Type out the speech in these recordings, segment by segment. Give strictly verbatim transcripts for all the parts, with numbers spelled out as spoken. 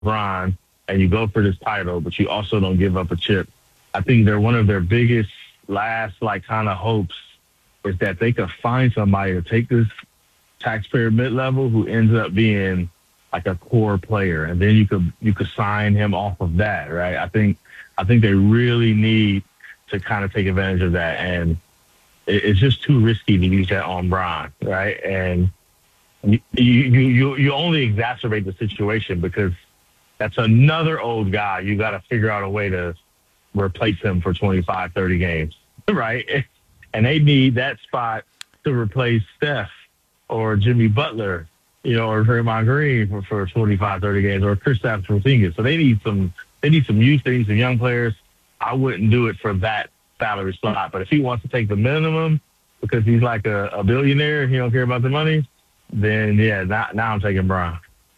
LeBron and you go for this title, but you also don't give up a chip. I think they're one of their biggest last, like, kind of hopes is that they could find somebody to take this taxpayer mid-level who ends up being like a core player, and then you could you could sign him off of that, right? I think I think they really need to kind of take advantage of that, and it, it's just too risky to use that on Bron, right? And you you you you only exacerbate the situation because that's another old guy. You got to figure out a way to replace him for twenty-five, thirty games, right? And they need that spot to replace Steph or Jimmy Butler, you know, or Draymond Green for, for twenty-five, thirty games, or Kristaps Porzingis. So they need some, they need some youth, they need some young players. I wouldn't do it for that salary slot. But if he wants to take the minimum because he's like a, a billionaire and he don't care about the money, then yeah, now, now I'm taking Bron.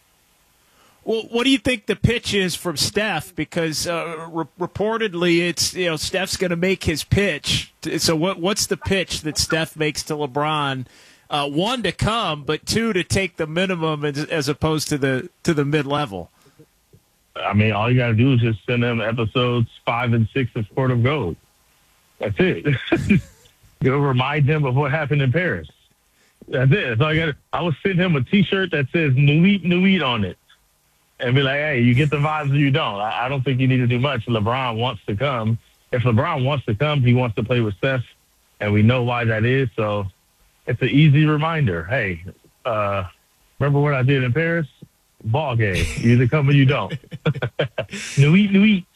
Well, what do you think the pitch is from Steph? Because uh, re- reportedly, it's you know Steph's going to make his pitch. So what what's the pitch that Steph makes to LeBron? Uh, one, to come, but two, to take the minimum as, as opposed to the to the mid level. I mean, all you got to do is just send them episodes five and six of Court of Gold. That's it. You'll remind him of what happened in Paris. That's it. That's all you got. I would send him a T-shirt that says "Nuit Nuit" on it. And be like, hey, you get the vibes or you don't. I, I don't think you need to do much. LeBron wants to come. If LeBron wants to come, he wants to play with Steph, and we know why that is. So it's an easy reminder. Hey, uh, remember what I did in Paris? Ball game. You either come or you don't. Nuit, nuit.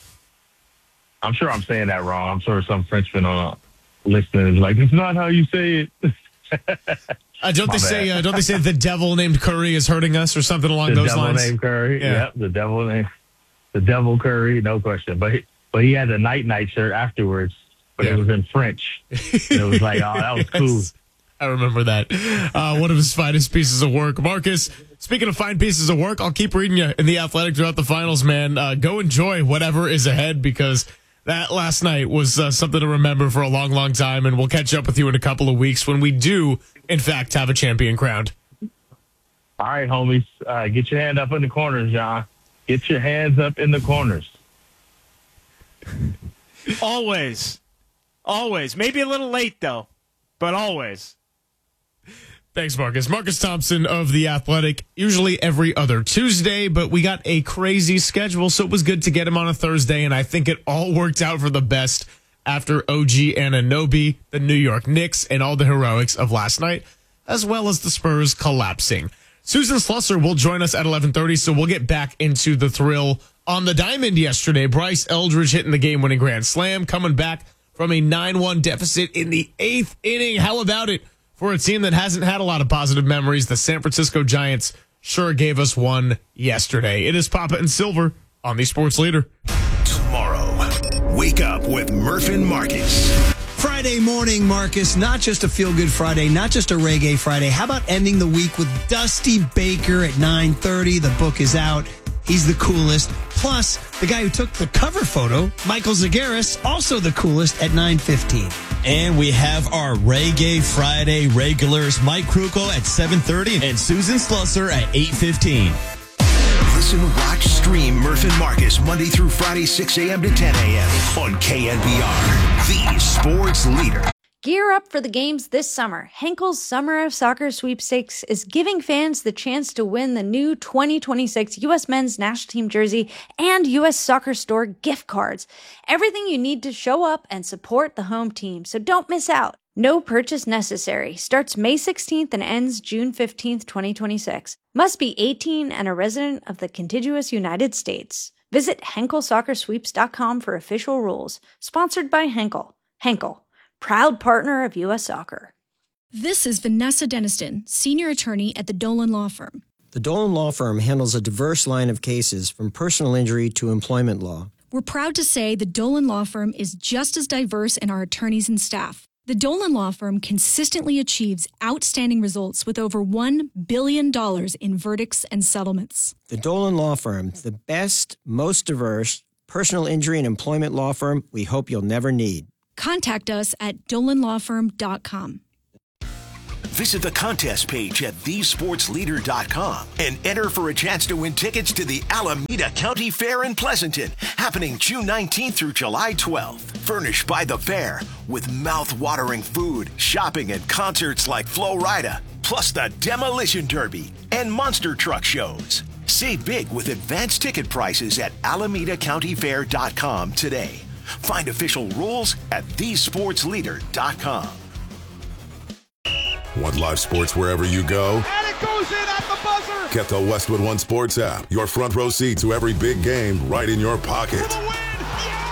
I'm sure I'm saying that wrong. I'm sure some Frenchman on a listening is like, it's not how you say it. Uh, don't My they bad. say? Uh, don't they say the devil named Curry is hurting us or something along the those devil lines? named Curry. Yeah. Yep, the devil named the devil Curry, no question. But he, but he had a night night shirt afterwards, but Yeah. it was in French. And it was like, oh, that was cool. Yes, I remember that. Uh, one of his finest pieces of work. Marcus, speaking of fine pieces of work, I'll keep reading you in The Athletic throughout the finals, man. Uh, go enjoy whatever is ahead because that last night was uh, something to remember for a long, long time, and we'll catch up with you in a couple of weeks when we do, in fact, have a champion crowned. All right, homies. Uh, get your hand up in the corners, John. Get your hands up in the corners. Always. Always. Maybe a little late, though, but always. Thanks, Marcus. Marcus Thompson of The Athletic, usually every other Tuesday, but we got a crazy schedule, so it was good to get him on a Thursday, and I think it all worked out for the best after O G Anunoby, the New York Knicks, and all the heroics of last night, as well as the Spurs collapsing. Susan Slusser will join us at eleven thirty, so we'll get back into the thrill on the diamond yesterday. Bryce Eldridge hitting the game-winning grand slam, coming back from a nine one deficit in the eighth inning. How about it? For a team that hasn't had a lot of positive memories, the San Francisco Giants sure gave us one yesterday. It is Papa and Silver on the Sports Leader. Tomorrow, wake up with Murph and Marcus. Friday morning, Marcus, not just a feel-good Friday, not just a reggae Friday. How about ending the week with Dusty Baker at nine thirty? The book is out. He's the coolest. Plus, the guy who took the cover photo, Michael Zagaris, also the coolest at nine fifteen. And we have our Reggae Friday regulars, Mike Kruko at seven thirty and Susan Slusser at eight fifteen. Listen, watch, stream Murph and Marcus Monday through Friday, six a.m. to ten a.m. on K N B R, the sports leader. Gear up for the games this summer. Henkel's Summer of Soccer Sweepstakes is giving fans the chance to win the new twenty twenty-six U S Men's National Team jersey and U S Soccer Store gift cards. Everything you need to show up and support the home team, so don't miss out. No purchase necessary. Starts May sixteenth and ends June fifteenth, twenty twenty-six. Must be eighteen and a resident of the contiguous United States. Visit Henkel Soccer Sweeps dot com for official rules. Sponsored by Henkel. Henkel, proud partner of U S Soccer. This is Vanessa Deniston, senior attorney at the Dolan Law Firm. The Dolan Law Firm handles a diverse line of cases from personal injury to employment law. We're proud to say the Dolan Law Firm is just as diverse in our attorneys and staff. The Dolan Law Firm consistently achieves outstanding results with over one billion dollars in verdicts and settlements. The Dolan Law Firm, the best, most diverse personal injury and employment law firm we hope you'll never need. Contact us at dolan law firm dot com. Visit the contest page at the sports leader dot com and enter for a chance to win tickets to the Alameda County Fair in Pleasanton, happening June nineteenth through July twelfth. Furnished by the fair with mouth-watering food, shopping, and concerts like Flo Rida, plus the Demolition Derby and monster truck shows. Save big with advanced ticket prices at alameda county fair dot com today. Find official rules at the sports leader dot com. Want live sports wherever you go? And it goes in at the buzzer! Get the Westwood One Sports app. Your front row seat to every big game right in your pocket. For the win! Yeah!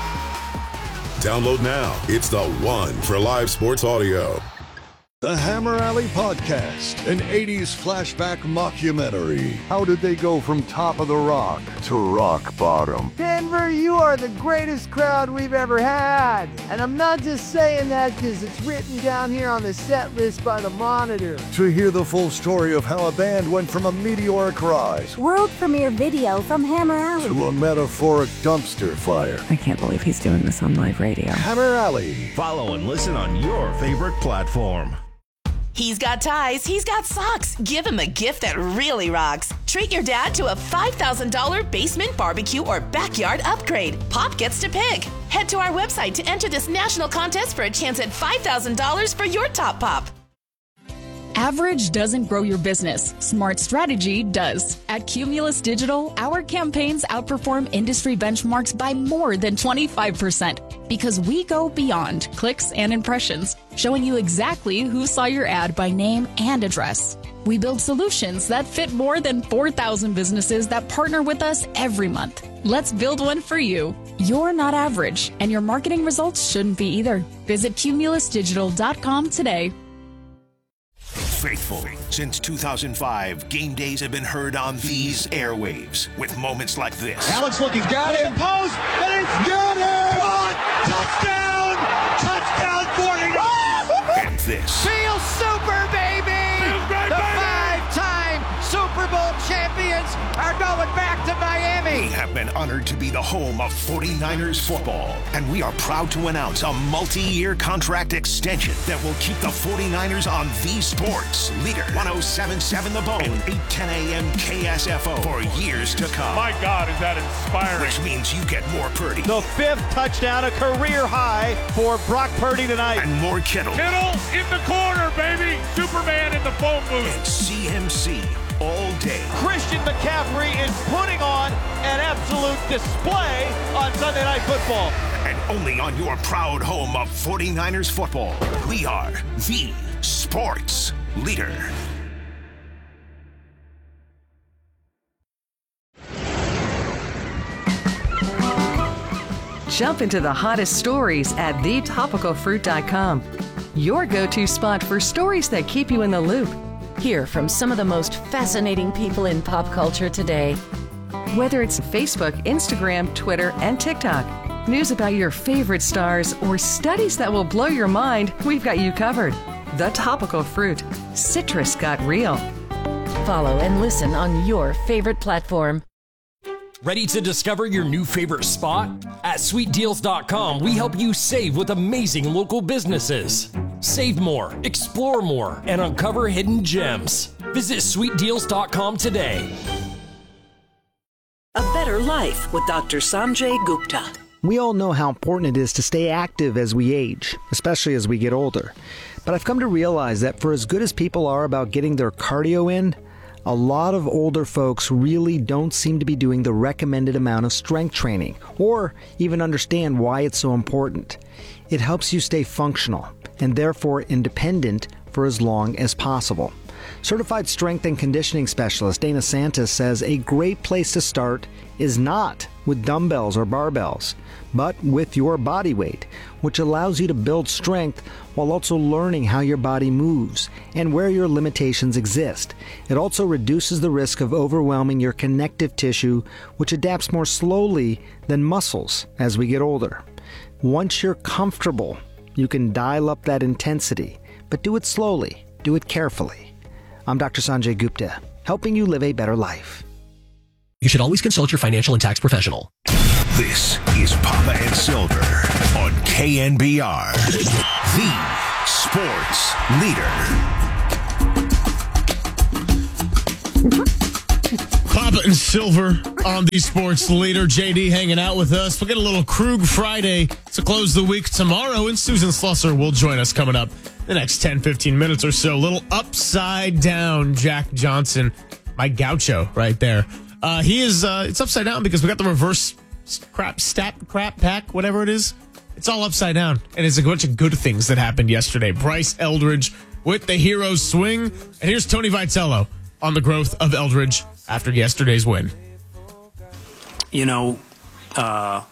Download now. It's the one for live sports audio. The Hammer Alley Podcast, an eighties flashback mockumentary. How did they go from top of the rock to rock bottom? Denver, you are the greatest crowd we've ever had. And I'm not just saying that because it's written down here on the set list by the Monitor. To hear the full story of how a band went from a meteoric rise, world premiere video from Hammer Alley, to a metaphoric dumpster fire. I can't believe he's doing this on live radio. Hammer Alley. Follow and listen on your favorite platform. He's got ties, he's got socks. Give him a gift that really rocks. Treat your dad to a five thousand dollars basement, barbecue, or backyard upgrade. Pop gets to pick. Head to our website to enter this national contest for a chance at five thousand dollars for your top pop. Average doesn't grow your business. Smart strategy does. At Cumulus Digital, our campaigns outperform industry benchmarks by more than twenty-five percent because we go beyond clicks and impressions, showing you exactly who saw your ad by name and address. We build solutions that fit more than four thousand businesses that partner with us every month. Let's build one for you. You're not average, and your marketing results shouldn't be either. Visit cumulus digital dot com today. Faithful. Since two thousand five, game days have been heard on these airwaves with moments like this. Alex looking, got him, post, and it's got him! Touchdown! Touchdown, forty-nine! And this. Feels super, baby! Feels great, the baby! five-time Super Bowl champions are going back to Miami. We have been honored to be the home of forty-niners football, and we are proud to announce a multi-year contract extension that will keep the forty-niners on the Sports Leader. ten seventy-seven The Bone and eight ten a.m. K S F O for years to come. My God, is that inspiring. Which means you get more Purdy. The fifth touchdown, a career high for Brock Purdy tonight. And more Kittle. Kittle in the corner, baby. Superman in the phone booth. And C M C all day. Christian McCaffrey is putting on an absolute display on Sunday Night Football. And only on your proud home of forty-niners football, we are the Sports Leader. Jump into the hottest stories at the topical fruit dot com. Your go-to spot for stories that keep you in the loop. Hear from some of the most fascinating people in pop culture today. Whether it's Facebook, Instagram, Twitter, and TikTok, news about your favorite stars, or studies that will blow your mind, we've got you covered. The Topical Fruit. Citrus got real. Follow and listen on your favorite platform. Ready to discover your new favorite spot? At sweet deals dot com, we help you save with amazing local businesses. Save more, explore more, and uncover hidden gems. Visit sweet deals dot com today. A Better Life with Doctor Sanjay Gupta. We all know how important it is to stay active as we age, especially as we get older. But I've come to realize that for as good as people are about getting their cardio in, a lot of older folks really don't seem to be doing the recommended amount of strength training, or even understand why it's so important. It helps you stay functional, and therefore independent for as long as possible. Certified strength and conditioning specialist Dana Santos says a great place to start is not with dumbbells or barbells, but with your body weight, which allows you to build strength while also learning how your body moves and where your limitations exist. It also reduces the risk of overwhelming your connective tissue, which adapts more slowly than muscles as we get older. Once you're comfortable, you can dial up that intensity, but do it slowly, do it carefully. I'm Doctor Sanjay Gupta, helping you live a better life. You should always consult your financial and tax professional. This is Papa and Silver on K N B R, the Sports Leader. and silver on the sports leader. J D hanging out with us. We'll get a little Krug Friday to close the week tomorrow, and Susan Slusser will join us coming up the next ten, fifteen minutes or so. Little upside down Jack Johnson, my gaucho right there. Uh, he is, uh, it's upside down because we got the reverse crap, stat crap pack, whatever it is. It's all upside down, and it's a bunch of good things that happened yesterday. Bryce Eldridge with the hero swing, and here's Tony Vitello on the growth of Eldridge after yesterday's win. You know, uh,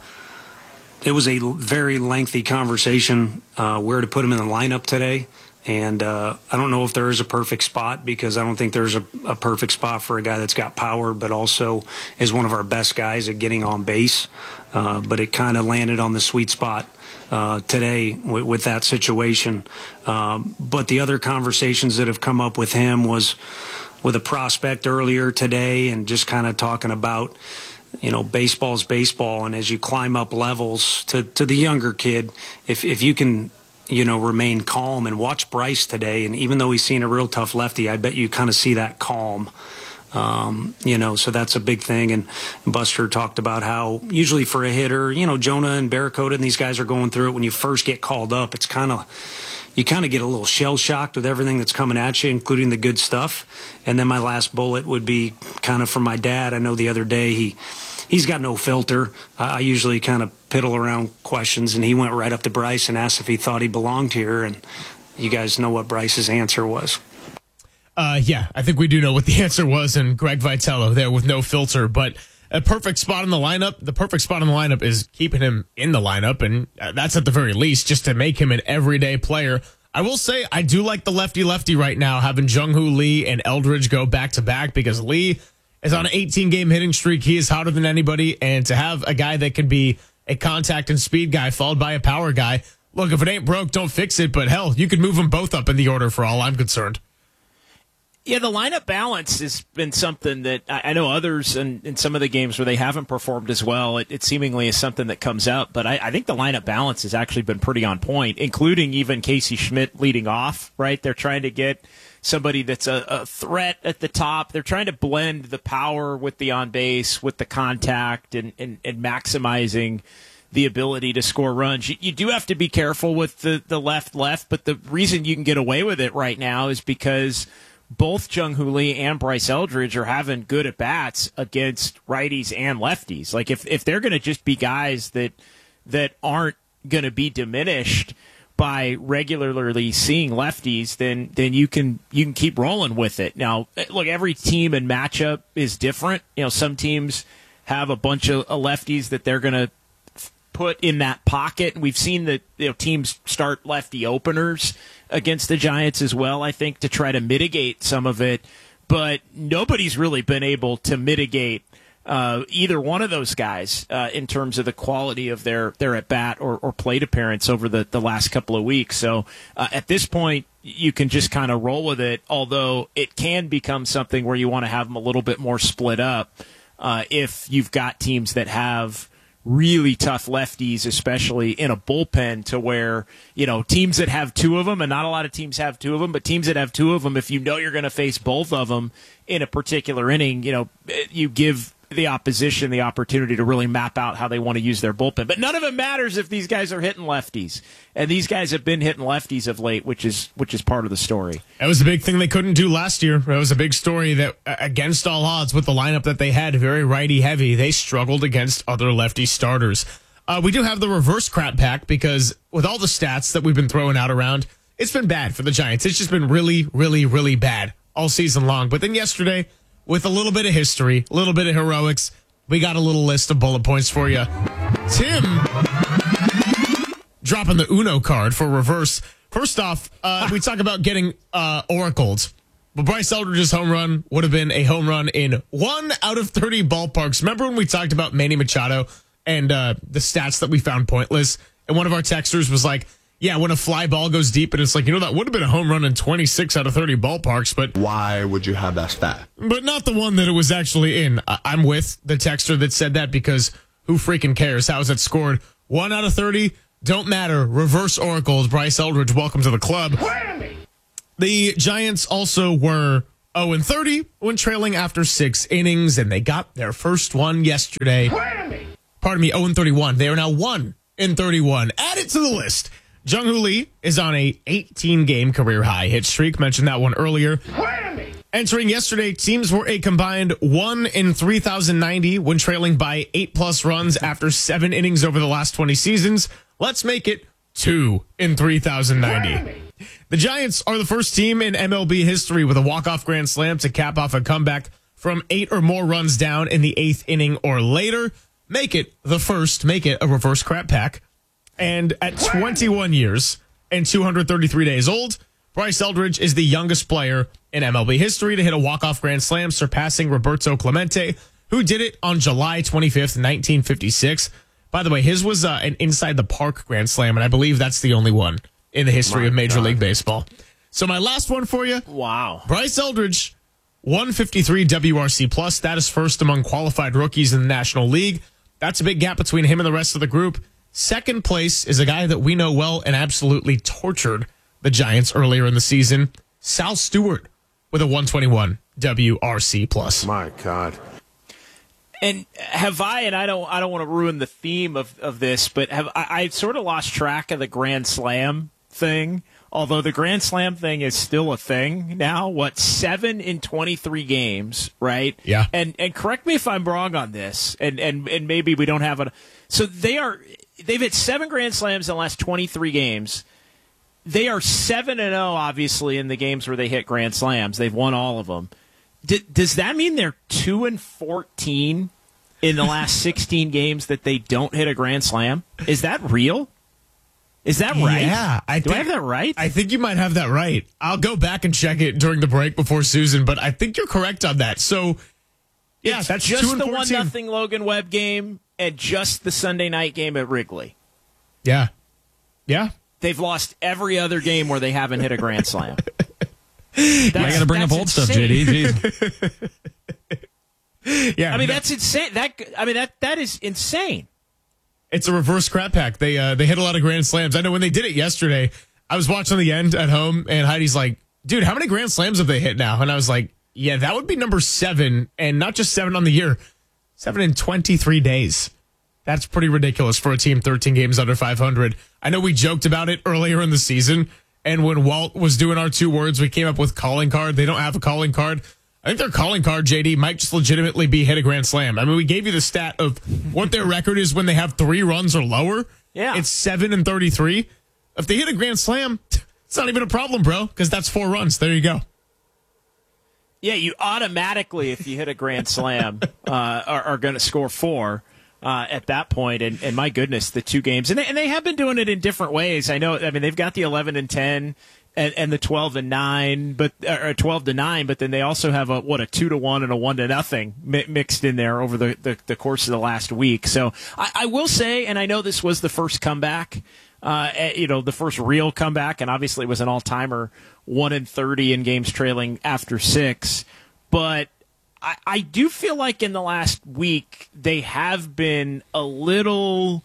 it was a very lengthy conversation uh, where to put him in the lineup today. And uh, I don't know if there is a perfect spot, because I don't think there's a, a perfect spot for a guy that's got power, but also is one of our best guys at getting on base. Uh, but it kind of landed on the sweet spot uh, today with, with that situation. Um, but the other conversations that have come up with him was with a prospect earlier today, and just kind of talking about, you know, baseball's baseball. And as you climb up levels to, to the younger kid, if, if you can, you know, remain calm and watch Bryce today. And even though he's seen a real tough lefty, I bet you kind of see that calm, um, you know, so that's a big thing. And Buster talked about how usually for a hitter, you know, Jonah and Barracuda and these guys are going through it. When you first get called up, it's kind of, you kind of get a little shell shocked with everything that's coming at you, including the good stuff. And then my last bullet would be kind of from my dad. I know the other day he, he's got no filter. I usually kind of piddle around questions, and he went right up to Bryce and asked if he thought he belonged here. And you guys know what Bryce's answer was. Uh, yeah, I think we do know what the answer was, and Greg Vitello there with no filter. But a perfect spot in the lineup. The perfect spot in the lineup is keeping him in the lineup, and that's at the very least just to make him an everyday player. I will say I do like the lefty-lefty right now, having Jung-Hoo Lee and Eldridge go back-to-back, because Lee is on an eighteen-game hitting streak. He is hotter than anybody, and to have a guy that can be a contact and speed guy followed by a power guy, look, if it ain't broke, don't fix it, but hell, you could move them both up in the order for all I'm concerned. Yeah, the lineup balance has been something that I know others in, in some of the games where they haven't performed as well, it, it seemingly is something that comes up, but I, I think the lineup balance has actually been pretty on point, including even Casey Schmidt leading off, right? They're trying to get somebody that's a, a threat at the top. They're trying to blend the power with the on base, with the contact, and, and, and maximizing the ability to score runs. You, you do have to be careful with the, the left-left, but the reason you can get away with it right now is because both Jung-Hoo Lee and Bryce Eldridge are having good at-bats against righties and lefties. Like, if, if they're going to just be guys that that aren't going to be diminished by regularly seeing lefties, then then you can you can keep rolling with it. Now, look, every team and matchup is different. You know, some teams have a bunch of lefties that they're going to put in that pocket. And we've seen that, you know, teams start lefty openers against the Giants as well, I think, to try to mitigate some of it. But nobody's really been able to mitigate uh, either one of those guys uh, in terms of the quality of their, their at-bat or, or plate appearance over the, the last couple of weeks. So uh, at this point, you can just kind of roll with it, although it can become something where you want to have them a little bit more split up uh, if you've got teams that have really tough lefties, especially in a bullpen, to where, you know, teams that have two of them, and not a lot of teams have two of them, but teams that have two of them, if you know you're going to face both of them in a particular inning, you know, you give the opposition the opportunity to really map out how they want to use their bullpen. But none of it matters if these guys are hitting lefties. And these guys have been hitting lefties of late, which is which is part of the story. That was a big thing they couldn't do last year. That was a big story that, against all odds, with the lineup that they had, very righty-heavy, they struggled against other lefty starters. Uh, we do have the reverse crap pack, because with all the stats that we've been throwing out around, it's been bad for the Giants. It's just been really, really, really bad all season long. But then yesterday, with a little bit of history, a little bit of heroics, we got a little list of bullet points for you. Tim dropping the Uno card for reverse. First off, uh, we talk about getting uh, oracled. But Bryce Eldridge's home run would have been a home run in one out of thirty ballparks. Remember when we talked about Manny Machado and uh, the stats that we found pointless? And one of our texters was like, yeah, when a fly ball goes deep, and it's like, you know, that would have been a home run in twenty-six out of thirty ballparks, but why would you have that stat? But not the one that it was actually in. I- I'm with the texter that said that, because who freaking cares? How is it scored? one out of thirty, don't matter. Reverse oracles. Bryce Eldridge, welcome to the club. Whammy! The Giants also were oh and thirty when trailing after six innings, and they got their first one yesterday. Pardon me, oh and thirty-one. They are now one and thirty-one. Add it to the list. Jung-Hoo Lee is on a eighteen-game career-high hit streak. Mentioned that one earlier. Entering yesterday, teams were a combined one in three thousand ninety when trailing by eight-plus runs after seven innings over the last twenty seasons. Let's make it two in three thousand ninety. The Giants are the first team in M L B history with a walk-off grand slam to cap off a comeback from eight or more runs down in the eighth inning or later. Make it the first, make it a reverse crap pack. And at twenty-one years and two hundred thirty-three days old, Bryce Eldridge is the youngest player in M L B history to hit a walk-off grand slam, surpassing Roberto Clemente, who did it on July twenty-fifth, nineteen fifty-six. By the way, his was uh, an inside-the-park grand slam, and I believe that's the only one in the history my of Major God. League Baseball. So my last one for you. Wow. Bryce Eldridge, one fifty-three W R C plus. That is first among qualified rookies in the National League. That's a big gap between him and the rest of the group. Second place is a guy that we know well and absolutely tortured the Giants earlier in the season, Sal Stewart, with a one twenty-one W R C plus. My God. And have I, and I don't I don't want to ruin the theme of, of this, but have I, I sort of lost track of the Grand Slam thing, although the Grand Slam thing is still a thing now. What, seven in twenty-three games, right? Yeah. And and correct me if I'm wrong on this, and, and, and maybe we don't have a... So they are, they've hit seven Grand Slams in the last twenty-three games. They are seven and oh, obviously, in the games where they hit Grand Slams. They've won all of them. D- does that mean they're two and fourteen in the last sixteen games that they don't hit a Grand Slam? Is that real? Is that right? Yeah. I Do think, I have that right? I think you might have that right. I'll go back and check it during the break before Susan, but I think you're correct on that. So, yeah, it's that's just two and the one fourteen. nothing Logan Webb game and just the Sunday night game at Wrigley. Yeah. Yeah. They've lost every other game where they haven't hit a Grand Slam. I got to bring up old insane. stuff, J D. Jeez. Yeah. I mean, no. that's insane. That I mean, that that is insane. It's a reverse crap pack. They uh, they hit a lot of Grand Slams. I know when they did it yesterday, I was watching the end at home, and Heidi's like, dude, how many Grand Slams have they hit now? And I was like, yeah, that would be number seven, and not just seven on the year, seven in twenty-three days. That's pretty ridiculous for a team thirteen games under five hundred. I know we joked about it earlier in the season, and when Walt was doing our two words, we came up with calling card. They don't have a calling card. I think their calling card, J D, might just legitimately be hit a Grand Slam. I mean, we gave you the stat of what their record is when they have three runs or lower. Yeah. It's seven and thirty-three. If they hit a Grand Slam, it's not even a problem, bro, because that's four runs. There you go. Yeah, you automatically, if you hit a Grand Slam, uh, are, are going to score four uh, at that point. And, and my goodness, the two games. And they, and they have been doing it in different ways. I know, I mean, they've got the eleven and ten. And, and the twelve and nine, but or twelve to nine, but then they also have a what a two to one and a one to nothing mi- mixed in there over the, the, the course of the last week. So I, I will say, and I know this was the first comeback, uh, you know, the first real comeback, and obviously it was an all timer, one and thirty in games trailing after six. But I, I do feel like in the last week they have been a little.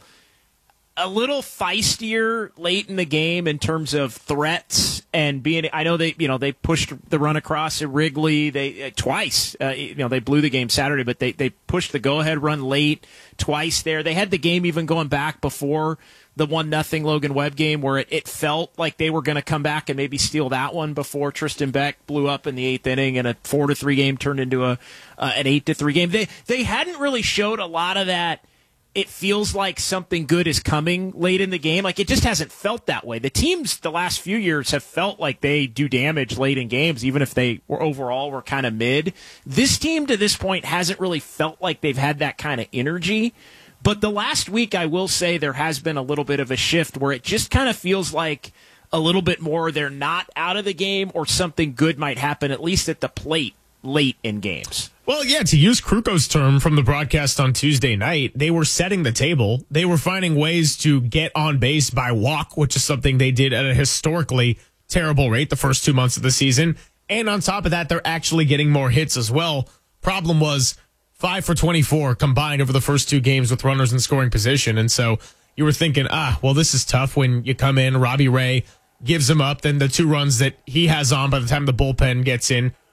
A little feistier late in the game in terms of threats and being. I know they, you know, they pushed the run across at Wrigley. They uh, twice, uh, you know, they blew the game Saturday, but they they pushed the go ahead run late twice there. They had the game even going back before the one nothing Logan Webb game where it, it felt like they were going to come back and maybe steal that one before Tristan Beck blew up in the eighth inning and a four to three game turned into a uh, an eight to three game. They they hadn't really showed a lot of that. It feels like something good is coming late in the game. Like, it just hasn't felt that way. The teams the last few years have felt like they do damage late in games, even if they were overall were kind of mid. This team to this point hasn't really felt like they've had that kind of energy. But the last week, I will say there has been a little bit of a shift where it just kind of feels like a little bit more they're not out of the game or something good might happen, at least at the plate, late in games. Well, yeah, to use Kruko's term from the broadcast on Tuesday night, they were setting the table. They were finding ways to get on base by walk, which is something they did at a historically terrible rate the first two months of the season. And on top of that, they're actually getting more hits as well. Problem was five for twenty-four combined over the first two games with runners in scoring position. And so you were thinking, ah, well, this is tough when you come in, Robbie Ray gives them up, then the two runs that he has on by the time the bullpen gets in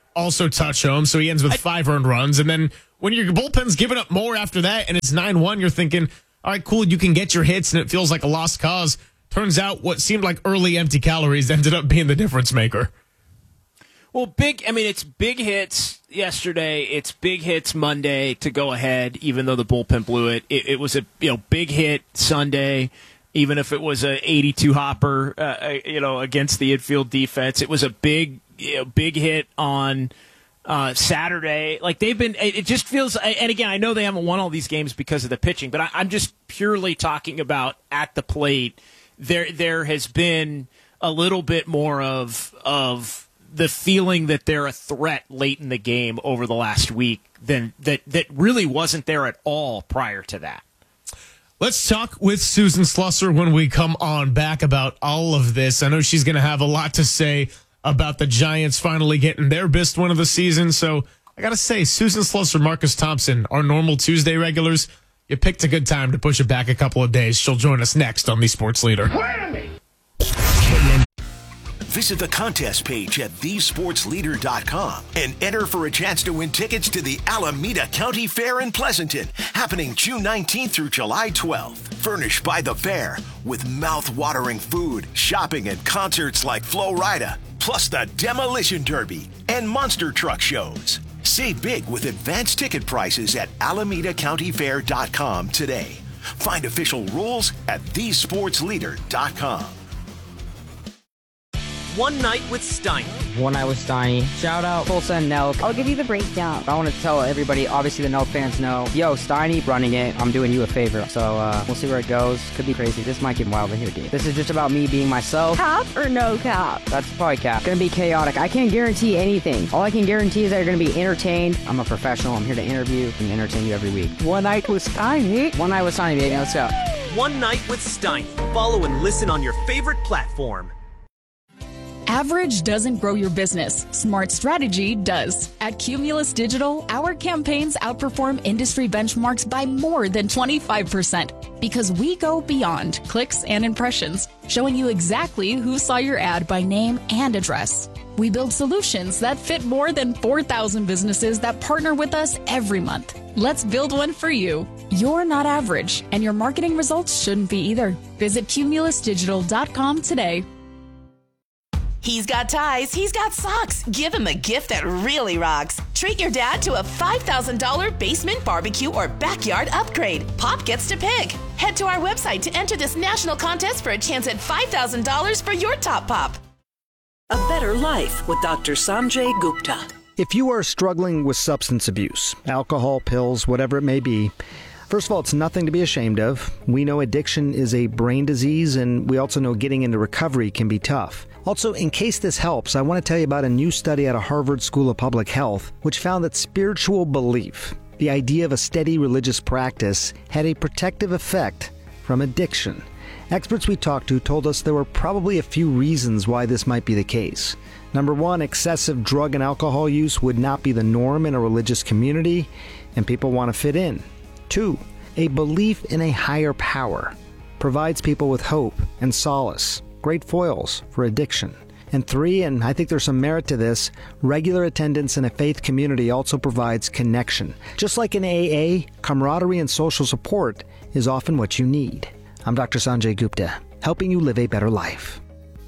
also touch home, so he ends with five earned runs. And then when your bullpen's giving up more after that and it's nine one, you're thinking, all right, cool, you can get your hits and it feels like a lost cause. Turns out what seemed like early empty calories ended up being the difference maker. Well, big, I mean, it's big hits yesterday. It's big hits Monday to go ahead, even though the bullpen blew it. It, it was a you know big hit Sunday, even if it was a eighty-two hopper, uh, you know, against the infield defense. It was a big, you know, big hit on uh, Saturday. Like they've been, it just feels, and again, I know they haven't won all these games because of the pitching, but I, I'm just purely talking about at the plate. There, there has been a little bit more of of. the feeling that they're a threat late in the game over the last week than that that really wasn't there at all prior to that. Let's talk with Susan Slusser when we come on back about all of this. I know she's going to have a lot to say about the Giants finally getting their best win of the season. So I got to say, Susan Slusser, Marcus Thompson, our normal Tuesday regulars, you picked a good time to push it back a couple of days. She'll join us next on The Sports Leader. Visit the contest page at the sports leader dot com and enter for a chance to win tickets to the Alameda County Fair in Pleasanton, happening June nineteenth through July twelfth. Furnished by the fair with mouth-watering food, shopping, and concerts like Flo Rida, plus the Demolition Derby and monster truck shows. Save big with advanced ticket prices at alameda county fair dot com today. Find official rules at the sports leader dot com. One Night with Steiny. One Night with Steiny. Shout out Tulsa and Nelk. I'll give you the breakdown. I want to tell everybody, obviously the Nelk fans know, yo, Steiny running it, I'm doing you a favor. So uh, we'll see where it goes. Could be crazy. This might get wild in here, dude. This is just about me being myself. Cap or no cap? That's probably cap. Gonna be chaotic. I can't guarantee anything. All I can guarantee is that you're gonna be entertained. I'm a professional. I'm here to interview and entertain you every week. One Night with Steiny. One Night with Steiny, baby. Let's go. One Night with Steiny. Follow and listen on your favorite platform. Average doesn't grow your business. Smart strategy does. At Cumulus Digital, our campaigns outperform industry benchmarks by more than twenty-five percent because we go beyond clicks and impressions, showing you exactly who saw your ad by name and address. We build solutions that fit more than four thousand businesses that partner with us every month. Let's build one for you. You're not average, and your marketing results shouldn't be either. Visit cumulus digital dot com today. He's got ties, he's got socks. Give him a gift that really rocks. Treat your dad to a five thousand dollars basement barbecue or backyard upgrade. Pop gets to pick. Head to our website to enter this national contest for a chance at five thousand dollars for your top pop. A Better Life with Doctor Sanjay Gupta. If you are struggling with substance abuse, alcohol, pills, whatever it may be, first of all, it's nothing to be ashamed of. We know addiction is a brain disease, and we also know getting into recovery can be tough. Also, in case this helps, I want to tell you about a new study out of Harvard School of Public Health, which found that spiritual belief, the idea of a steady religious practice, had a protective effect from addiction. Experts we talked to told us there were probably a few reasons why this might be the case. Number one, excessive drug and alcohol use would not be the norm in a religious community, and people want to fit in. Two, a belief in a higher power provides people with hope and solace, great foils for addiction. And three, and I think there's some merit to this, regular attendance in a faith community also provides connection. Just like in A A, camaraderie and social support is often what you need. I'm Doctor Sanjay Gupta, helping you live a better life.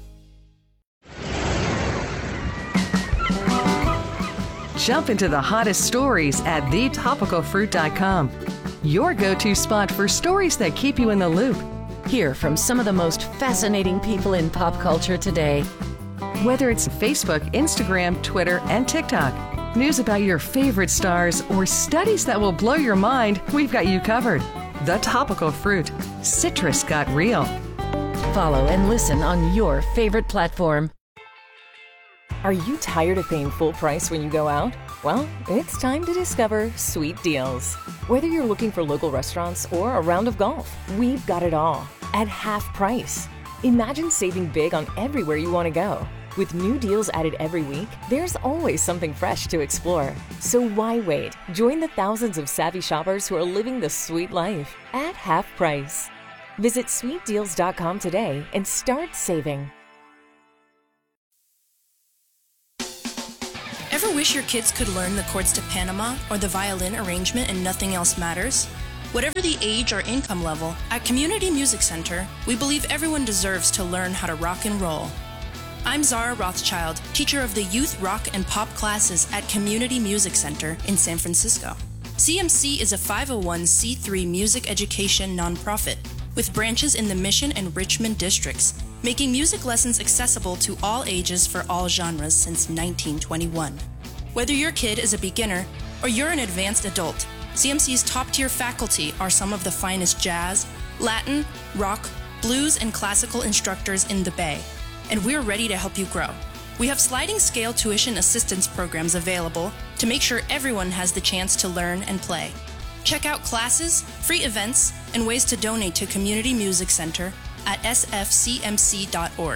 Jump into the hottest stories at the topical fruit dot com. Your go-to spot for stories that keep you in the loop. Hear from some of the most fascinating people in pop culture today. Whether it's Facebook, Instagram, Twitter, and TikTok, news about your favorite stars, or studies that will blow your mind, we've got you covered. The Topical Fruit. Citrus got real. Follow and listen on your favorite platform. Are you tired of paying full price when you go out? Well, it's time to discover Sweet Deals. Whether you're looking for local restaurants or a round of golf, we've got it all at half price. Imagine saving big on everywhere you want to go. With new deals added every week, there's always something fresh to explore. So why wait? Join the thousands of savvy shoppers who are living the sweet life at half price. Visit sweet deals dot com today and start saving. Ever wish your kids could learn the chords to Panama or the violin arrangement and nothing else matters? Whatever the age or income level, at Community Music Center, we believe everyone deserves to learn how to rock and roll. I'm Zara Rothschild, teacher of the youth rock and pop classes at Community Music Center in San Francisco. C M C is a five oh one c three music education nonprofit with branches in the Mission and Richmond districts, making music lessons accessible to all ages for all genres since nineteen twenty-one. Whether your kid is a beginner or you're an advanced adult, C M C's top-tier faculty are some of the finest jazz, Latin, rock, blues, and classical instructors in the Bay, and we're ready to help you grow. We have sliding scale tuition assistance programs available to make sure everyone has the chance to learn and play. Check out classes, free events, and ways to donate to Community Music Center at s f c m c dot org.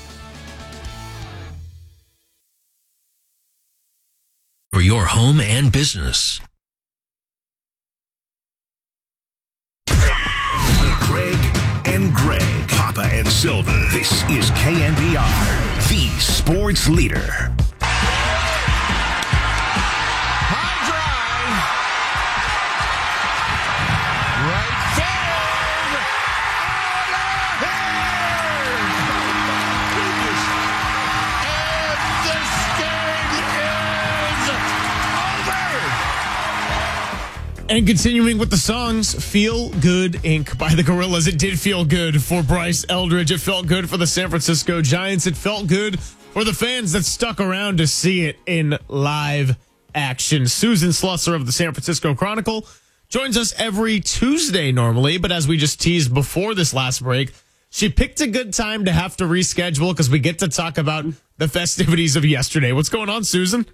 For your home and business. Greg and Greg, Papa and Silver. This is K N B R, the sports leader. And continuing with the songs, Feel Good Incorporated by the Gorillaz. It did feel good for Bryce Eldridge. It felt good for the San Francisco Giants. It felt good for the fans that stuck around to see it in live action. Susan Slusser of the San Francisco Chronicle joins us every Tuesday normally, but as we just teased before this last break, she picked a good time to have to reschedule because we get to talk about the festivities of yesterday. What's going on, Susan?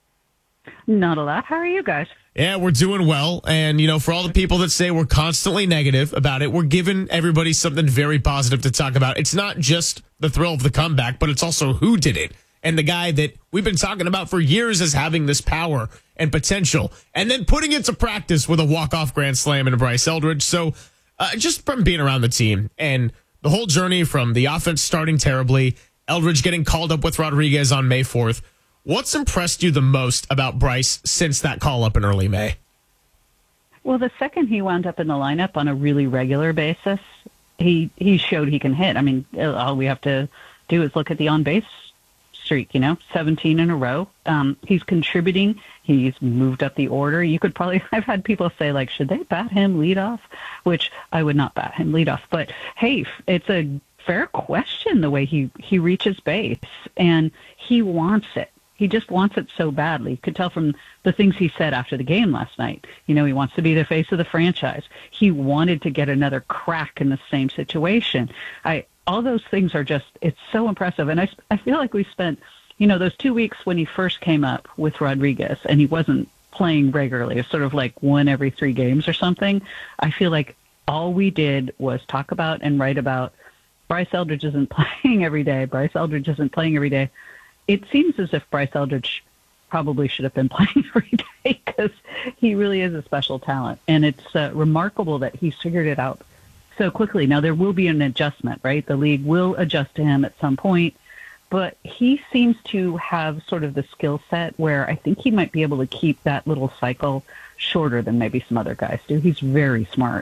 Not a lot. How are you guys? Yeah, we're doing well. And, you know, for all the people that say we're constantly negative about it, we're giving everybody something very positive to talk about. It's not just the thrill of the comeback, but it's also who did it. And the guy that we've been talking about for years as having this power and potential, and then putting it to practice with a walk-off grand slam in Bryce Eldridge. So uh, just from being around the team and the whole journey from the offense starting terribly, Eldridge getting called up with Rodriguez on May fourth, what's impressed you the most about Bryce since that call-up in early May? Well, the second he wound up in the lineup on a really regular basis, he he showed he can hit. I mean, all we have to do is look at the on-base streak, you know, seventeen in a row. Um, he's contributing. He's moved up the order. You could probably, I've had people say, like, should they bat him leadoff? Which I would not bat him leadoff. But, hey, it's a fair question the way he, he reaches base, and he wants it. He just wants it so badly. You could tell from the things he said after the game last night. You know, he wants to be the face of the franchise. He wanted to get another crack in the same situation. I, all those things are just, it's so impressive. And I, I feel like we spent, you know, those two weeks when he first came up with Rodriguez and he wasn't playing regularly, it's sort of like one every three games or something. I feel like all we did was talk about and write about Bryce Eldridge isn't playing every day. Bryce Eldridge isn't playing every day. It seems as if Bryce Eldridge probably should have been playing every day because he really is a special talent. And it's uh, remarkable that he's figured it out so quickly. Now, there will be an adjustment, right? The league will adjust to him at some point. But he seems to have sort of the skill set where I think he might be able to keep that little cycle shorter than maybe some other guys do. He's very smart.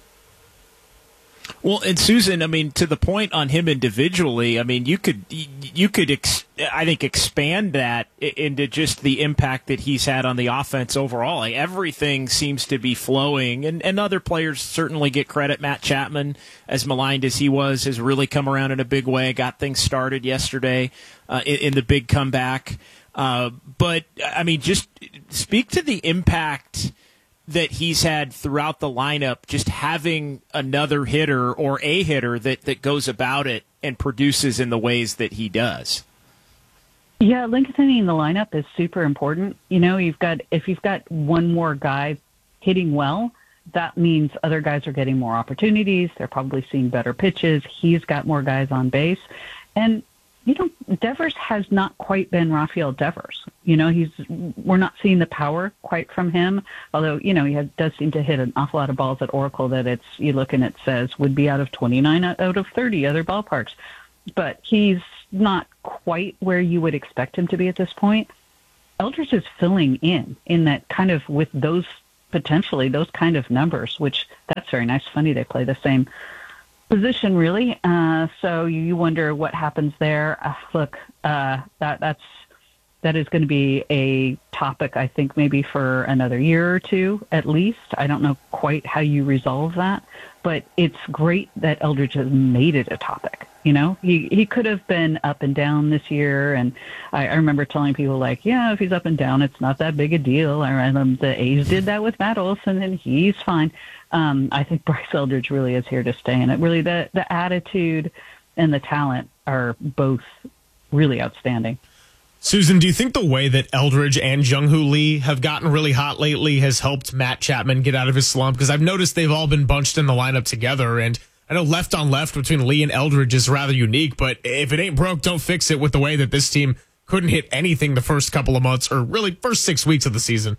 Well, and Susan, I mean, to the point on him individually, I mean, you could, you could, ex- I think, expand that into just the impact that he's had on the offense overall. Like, everything seems to be flowing, and, and other players certainly get credit. Matt Chapman, as maligned as he was, has really come around in a big way, got things started yesterday uh, in, in the big comeback. Uh, but, I mean, just speak to the impact that he's had throughout the lineup, just having another hitter or a hitter that, that goes about it and produces in the ways that he does. Yeah, lengthening in the lineup is super important. You know, you've got if you've got one more guy hitting well, that means other guys are getting more opportunities. They're probably seeing better pitches. He's got more guys on base. And you know, Devers has not quite been Rafael Devers. You know, he's we're not seeing the power quite from him, although, you know, he has, does seem to hit an awful lot of balls at Oracle that it's, you look and it says would be out of twenty-nine out of thirty other ballparks. But he's not quite where you would expect him to be at this point. Eldridge is filling in in that kind of with those potentially those kind of numbers, which that's very nice. Funny they play the same position, really. Uh, so you wonder what happens there. Uh, look, uh, that that's that is going to be a topic, I think, maybe for another year or two at least. I don't know quite how you resolve that, but it's great that Eldridge has made it a topic. You know, he, he could have been up and down this year, and I, I remember telling people, like, yeah, if he's up and down, it's not that big a deal. I remember the A's did that with Matt Olson, and he's fine. Um, I think Bryce Eldridge really is here to stay, and it really the, the attitude and the talent are both really outstanding. Susan, do you think the way that Eldridge and Jung-Hoo Lee have gotten really hot lately has helped Matt Chapman get out of his slump? Because I've noticed they've all been bunched in the lineup together, and I know left on left between Lee and Eldridge is rather unique, but if it ain't broke, don't fix it with the way that this team couldn't hit anything the first couple of months or really first six weeks of the season.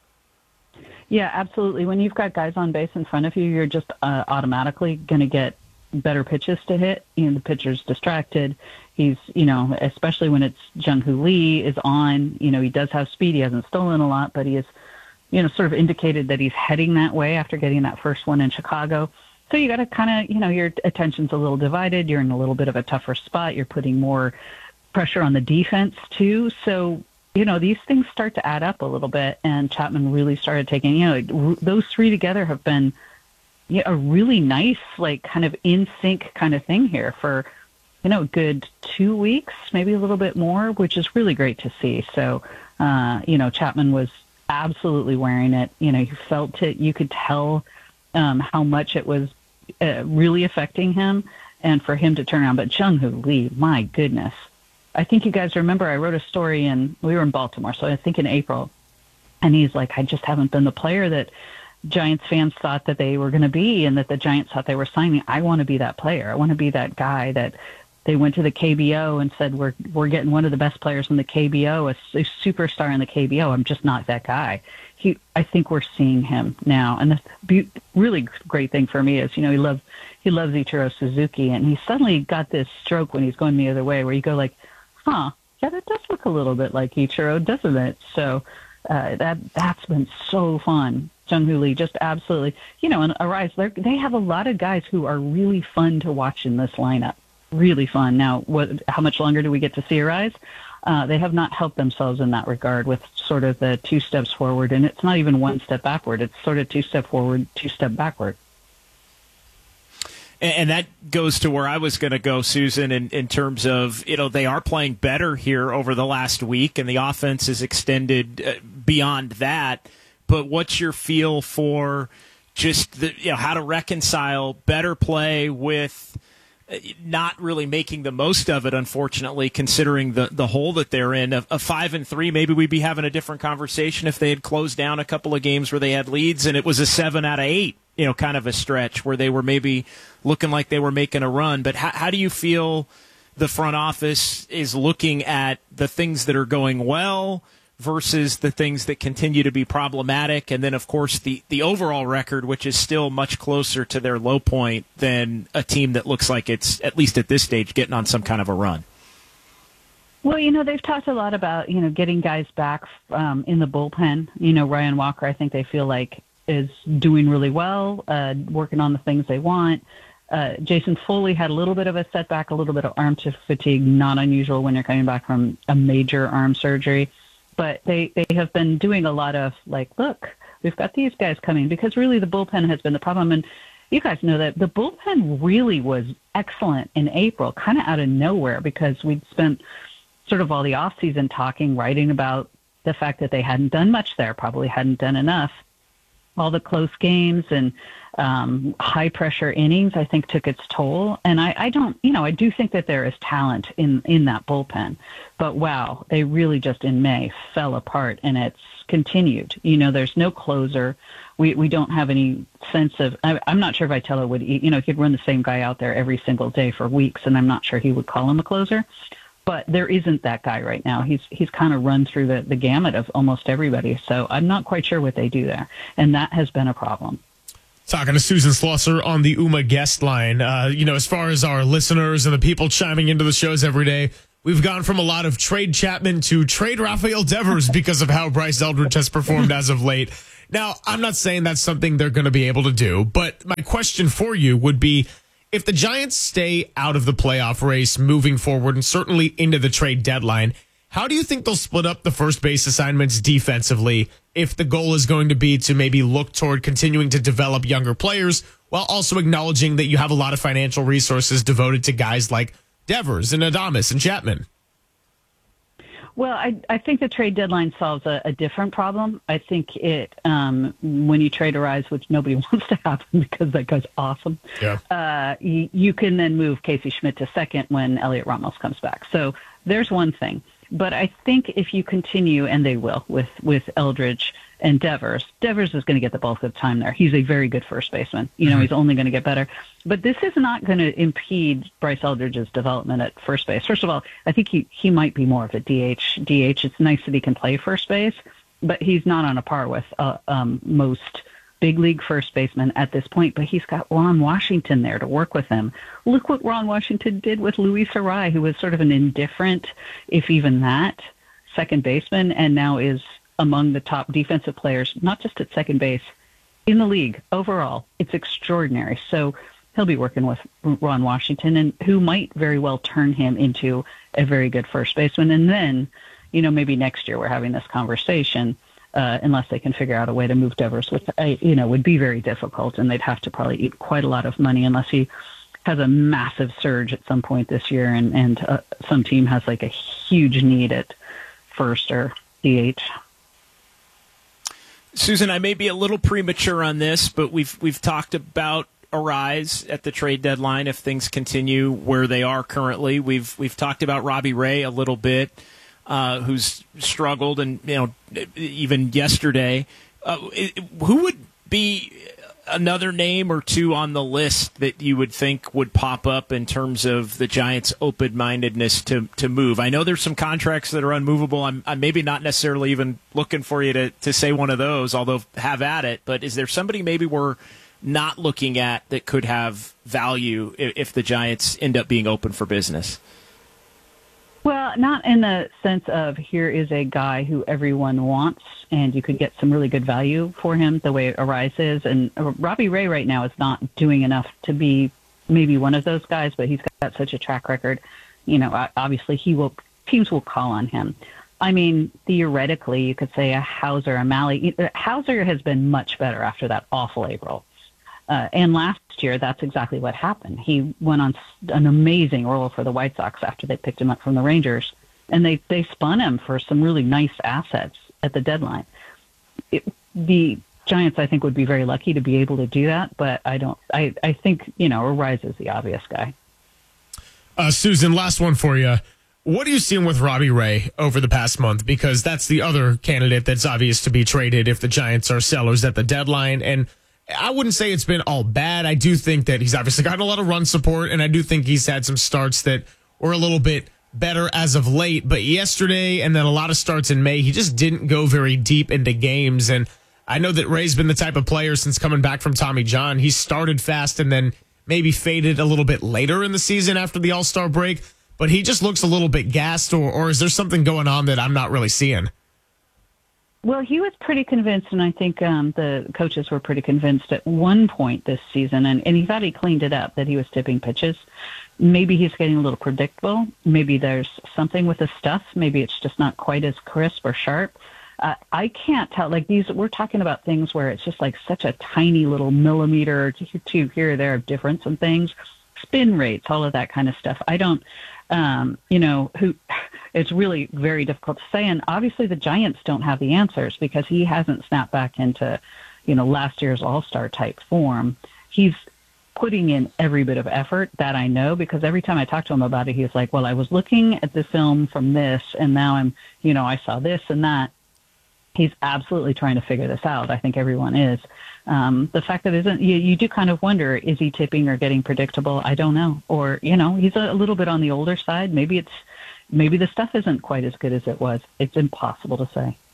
Yeah, absolutely. When you've got guys on base in front of you, you're just uh, automatically going to get better pitches to hit. You know, the pitcher's distracted. He's, you know, especially when it's Jung-Hoo Lee is on, you know, he does have speed. He hasn't stolen a lot, but he has, you know, sort of indicated that he's heading that way after getting that first one in Chicago. So you got to kind of, you know, your attention's a little divided. You're in a little bit of a tougher spot. You're putting more pressure on the defense too. So, you know, these things start to add up a little bit, and Chapman really started taking, you know, those three together have been yeah, a really nice, like, kind of in sync kind of thing here for, you know, a good two weeks, maybe a little bit more, which is really great to see. So, uh, you know, Chapman was absolutely wearing it. You know, you felt it. You could tell um, how much it was uh, really affecting him, and for him to turn around. But Jung-Hoo Lee, my goodness. I think you guys remember I wrote a story, and we were in Baltimore, so I think in April, and he's like, I just haven't been the player that Giants fans thought that they were going to be, and that the Giants thought they were signing. I want to be that player. I want to be that guy that they went to the K B O and said, we're we're getting one of the best players in the K B O, a, a superstar in the K B O. I'm just not that guy. He, I think we're seeing him now. And the be- really great thing for me is, you know, he loves, he loves Ichiro Suzuki, and he suddenly got this stroke when he's going the other way where you go like, huh, yeah, that does look a little bit like Ichiro, doesn't it? So uh, that, that's been so fun. Jung-Hoo Lee, just absolutely, you know, and Arise, they have a lot of guys who are really fun to watch in this lineup. Really fun. Now, what? How much longer do we get to see Arise? Uh, they have not helped themselves in that regard with sort of the two steps forward, and it's not even one step backward. It's sort of two step forward, two step backward. And that goes to where I was going to go, Susan, in, in terms of, you know, they are playing better here over the last week, and the offense is extended uh, beyond that. But what's your feel for just the, you know, how to reconcile better play with not really making the most of it, unfortunately, considering the, the hole that they're in? A, a five and three, maybe we'd be having a different conversation if they had closed down a couple of games where they had leads and it was a seven out of eight, you know, kind of a stretch where they were maybe looking like they were making a run. But how, how do you feel the front office is looking at the things that are going well versus the things that continue to be problematic? And then, of course, the, the overall record, which is still much closer to their low point than a team that looks like it's, at least at this stage, getting on some kind of a run. Well, you know, they've talked a lot about, you know, getting guys back um, in the bullpen. You know, Ryan Walker, I think they feel like is doing really well, uh, working on the things they want. Uh, Jason Foley had a little bit of a setback, a little bit of arm fatigue, not unusual when you're coming back from a major arm surgery. But they, they have been doing a lot of, like, look, we've got these guys coming, because really the bullpen has been the problem. And you guys know that the bullpen really was excellent in April, kind of out of nowhere, because we'd spent sort of all the offseason talking, writing about the fact that they hadn't done much there, probably hadn't done enough. All the close games and um, high-pressure innings, I think, took its toll. And I, I don't, you know, I do think that there is talent in, in that bullpen. But, wow, they really just in May fell apart, and it's continued. You know, there's no closer. We we don't have any sense of, I, I'm not sure if Vitello would, you know, he'd run the same guy out there every single day for weeks, and I'm not sure he would call him a closer. But there isn't that guy right now. He's he's kind of run through the, the gamut of almost everybody. So I'm not quite sure what they do there. And that has been a problem. Talking to Susan Schlosser on the U M A guest line. Uh, you know, as far as our listeners and the people chiming into the shows every day, we've gone from a lot of trade Chapman to trade Rafael Devers because of how Bryce Eldridge has performed as of late. Now, I'm not saying that's something they're going to be able to do, but my question for you would be, if the Giants stay out of the playoff race moving forward and certainly into the trade deadline, how do you think they'll split up the first base assignments defensively if the goal is going to be to maybe look toward continuing to develop younger players while also acknowledging that you have a lot of financial resources devoted to guys like Devers and Adames and Chapman? Well, I, I think the trade deadline solves a, a different problem. I think it, um, when you trade Arise, which nobody wants to happen because that guy's awesome, yeah. uh, you, you can then move Casey Schmidt to second when Elliot Ramos comes back. So there's one thing. But I think if you continue, and they will, with, with Eldridge and Devers, Devers is going to get the bulk of the time there. He's a very good first baseman. You know, mm-hmm. he's only going to get better. But this is not going to impede Bryce Eldridge's development at first base. First of all, I think he, he might be more of a D H. D H, it's nice that he can play first base, but he's not on a par with uh, um, most big league first baseman at this point, but he's got Ron Washington there to work with him. Look what Ron Washington did with Luis Arai, who was sort of an indifferent, if even that, second baseman, and now is among the top defensive players, not just at second base, in the league overall. It's extraordinary. So he'll be working with Ron Washington, and who might very well turn him into a very good first baseman. And then, you know, maybe next year we're having this conversation, Uh, unless they can figure out a way to move Devers, which, uh, you know, would be very difficult, and they'd have to probably eat quite a lot of money unless he has a massive surge at some point this year, and, and uh, some team has like a huge need at first or D H. Susan, I may be a little premature on this, but we've we've talked about Arise at the trade deadline if things continue where they are currently. We've we've talked about Robbie Ray a little bit. Uh, who's struggled, and you know, even yesterday, uh, who would be another name or two on the list that you would think would pop up in terms of the Giants' open-mindedness to to move? I know there's some contracts that are unmovable. I'm, I'm maybe not necessarily even looking for you to to say one of those, although have at it. But is there somebody maybe we're not looking at that could have value if, if the Giants end up being open for business? Well, not in the sense of here is a guy who everyone wants and you could get some really good value for him the way Arise is. And Robbie Ray right now is not doing enough to be maybe one of those guys, but he's got such a track record. You know, obviously he will, teams will call on him. I mean, theoretically, you could say a Hauser, a Malley. Hauser has been much better after that awful April. Uh, and last year, that's exactly what happened. He went on an amazing role for the White Sox after they picked him up from the Rangers, and they, they spun him for some really nice assets at the deadline. It, the Giants, I think, would be very lucky to be able to do that, but I don't. I, I think, you know, Arise is the obvious guy. Uh, Susan, last one for you. What are you seeing with Robbie Ray over the past month? Because that's the other candidate that's obvious to be traded if the Giants are sellers at the deadline. And I wouldn't say it's been all bad. I do think that he's obviously gotten a lot of run support, and I do think he's had some starts that were a little bit better as of late. But yesterday and then a lot of starts in May, he just didn't go very deep into games. And I know that Ray's been the type of player since coming back from Tommy John. He started fast and then maybe faded a little bit later in the season after the All-Star break. But he just looks a little bit gassed, or, or is there something going on that I'm not really seeing? Well, he was pretty convinced, and I think um, the coaches were pretty convinced at one point this season, and, and he thought he cleaned it up, that he was tipping pitches. Maybe he's getting a little predictable. Maybe there's something with the stuff. Maybe it's just not quite as crisp or sharp. Uh, I can't tell. Like these, we're talking about things where it's just like such a tiny little millimeter to, to here or there of difference in things, spin rates, all of that kind of stuff. I don't, um, you know, who. It's really very difficult to say. And obviously the Giants don't have the answers because he hasn't snapped back into, you know, last year's all-star type form. He's putting in every bit of effort, that I know, because every time I talk to him about it, he's like, well, I was looking at the film from this and now I'm, you know, I saw this and that. He's absolutely trying to figure this out. I think everyone is. Um, the fact that isn't, you, you do kind of wonder, is he tipping or getting predictable? I don't know. Or, you know, he's a, a little bit on the older side. Maybe it's, Maybe the stuff isn't quite as good as it was. It's impossible to say.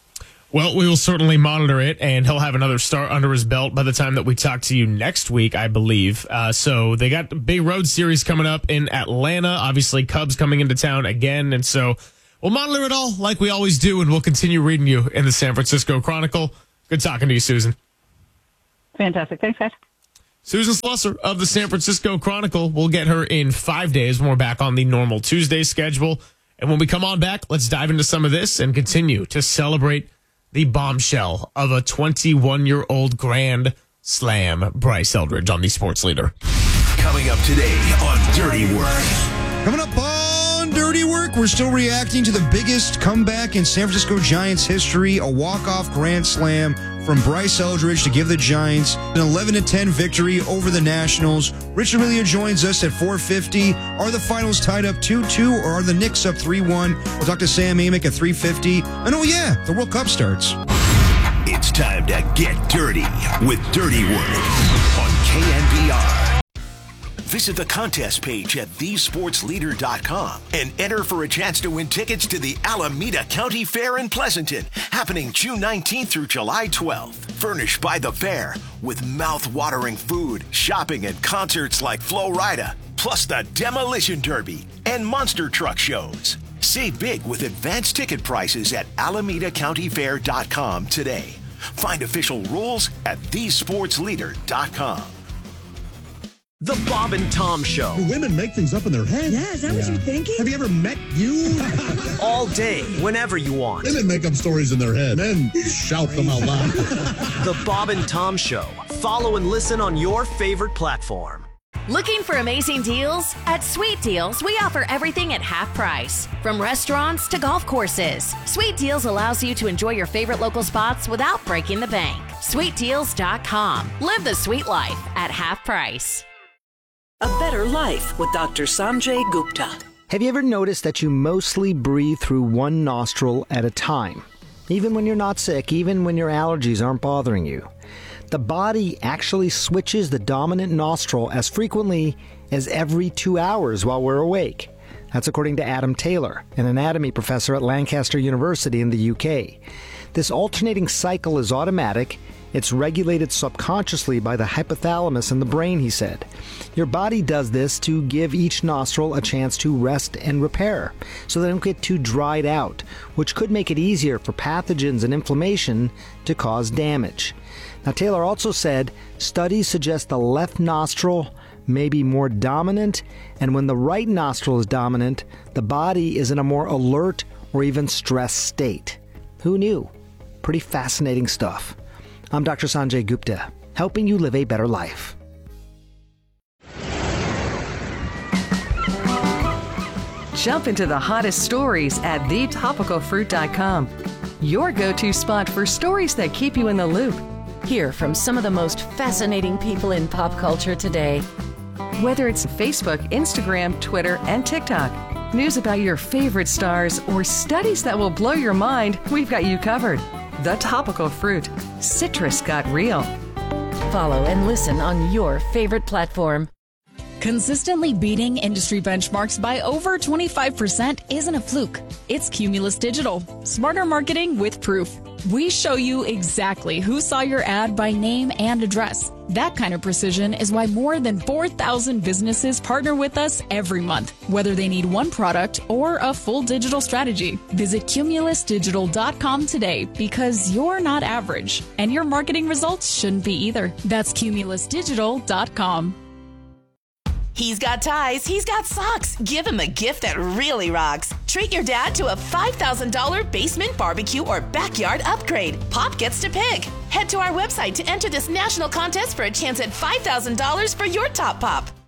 Well, we will certainly monitor it, and he'll have another start under his belt by the time that we talk to you next week, I believe. Uh, so they got the big road series coming up in Atlanta. Obviously, Cubs coming into town again, and so we'll monitor it all like we always do, and we'll continue reading you in the San Francisco Chronicle. Good talking to you, Susan. Fantastic. Thanks, guys. Susan Slusser of the San Francisco Chronicle. We'll get her in five days when we're back on the normal Tuesday schedule. And when we come on back, let's dive into some of this and continue to celebrate the bombshell of a twenty-one-year-old Grand Slam. Bryce Eldridge on the Sports Leader. Coming up today on Dirty Work. Coming up on Dirty Work, we're still reacting to the biggest comeback in San Francisco Giants history, a walk-off Grand Slam from Bryce Eldridge to give the Giants an eleven to ten victory over the Nationals. Rich Aurelio joins us at four fifty. Are the finals tied up two two, or are the Knicks up three one? We'll talk to Sam Amick at three fifty. And oh yeah, the World Cup starts. It's time to get dirty with Dirty Work on K N B R. Visit the contest page at the sports leader dot com and enter for a chance to win tickets to the Alameda County Fair in Pleasanton, happening June nineteenth through July twelfth. Furnished by the fair with mouth-watering food, shopping, and concerts like Flo Rida, plus the Demolition Derby and monster truck shows. Save big with advanced ticket prices at alameda county fair dot com today. Find official rules at the sports leader dot com. The Bob and Tom Show. Do women make things up in their head? Yeah, is that yeah. what you're thinking? Have you ever met you? All day, whenever you want. Women make up stories in their head. Men shout them out loud. The Bob and Tom Show. Follow and listen on your favorite platform. Looking for amazing deals? At Sweet Deals, we offer everything at half price. From restaurants to golf courses, Sweet Deals allows you to enjoy your favorite local spots without breaking the bank. sweet deals dot com. Live the sweet life at half price. A Better Life with Doctor Sanjay Gupta. Have you ever noticed that you mostly breathe through one nostril at a time? Even when you're not sick, even when your allergies aren't bothering you. The body actually switches the dominant nostril as frequently as every two hours while we're awake. That's according to Adam Taylor, an anatomy professor at Lancaster University in the U K. This alternating cycle is automatic. It's regulated subconsciously by the hypothalamus in the brain, he said. Your body does this to give each nostril a chance to rest and repair, so they don't get too dried out, which could make it easier for pathogens and inflammation to cause damage. Now, Taylor also said studies suggest the left nostril may be more dominant, and when the right nostril is dominant, the body is in a more alert or even stressed state. Who knew? Pretty fascinating stuff. I'm Doctor Sanjay Gupta, helping you live a better life. Jump into the hottest stories at the topical fruit dot com. Your go-to spot for stories that keep you in the loop. Hear from some of the most fascinating people in pop culture today. Whether it's Facebook, Instagram, Twitter, and TikTok, news about your favorite stars, or studies that will blow your mind, we've got you covered. The Topical Fruit. Citrus got real. Follow and listen on your favorite platform. Consistently beating industry benchmarks by over twenty-five percent isn't a fluke. It's Cumulus Digital. Smarter marketing with proof. We show you exactly who saw your ad by name and address. That kind of precision is why more than four thousand businesses partner with us every month, whether they need one product or a full digital strategy. Visit cumulus digital dot com today, because you're not average, and your marketing results shouldn't be either. That's cumulus digital dot com. He's got ties, he's got socks. Give him a gift that really rocks. Treat your dad to a five thousand dollars basement barbecue or backyard upgrade. Pop gets to pick. Head to our website to enter this national contest for a chance at five thousand dollars for your top pop.